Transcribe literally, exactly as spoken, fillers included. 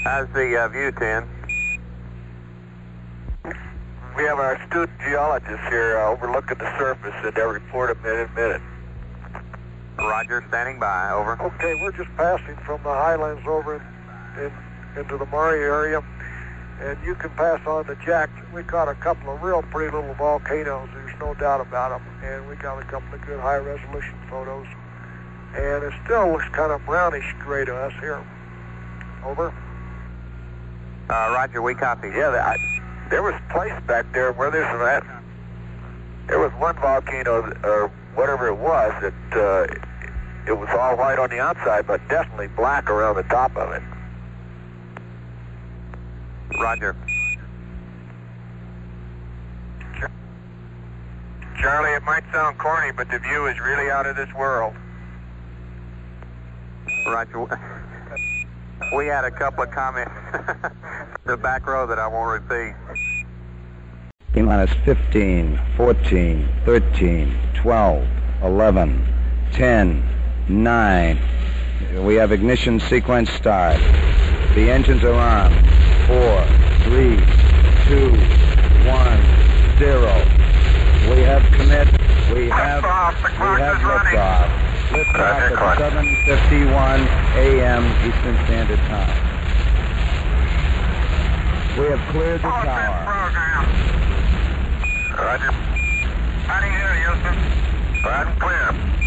How's the uh, view, ten? We have our student geologist here uh, overlooking the surface, and they'll report a minute, minute. Roger, standing by, over. Okay, we're just passing from the highlands over in, in, into the Murray area, and you can pass on to Jack. We caught a couple of real pretty little volcanoes, there's no doubt about them, and we got a couple of good high-resolution photos. And it still looks kind of brownish gray to us here. Over. Uh, Roger, we copy. Yeah, I, there was a place back there where there's that. There was one volcano, or whatever it was, that uh, it was all white on the outside, but definitely black around the top of it. Roger. Charlie, it might sound corny, but the view is really out of this world. Roger. We had a couple of comments the back row that I won't repeat. T-minus fifteen, fourteen, thirteen, twelve, eleven, ten, nine. We have ignition sequence start. The engines are on. Four, three, two, one, zero. We have commit. We have, we have liftoff. Liftoff at seven fifty-one a m Eastern Standard Time. We have cleared the tower. Roger. How do you hear, Houston? Loud and clear.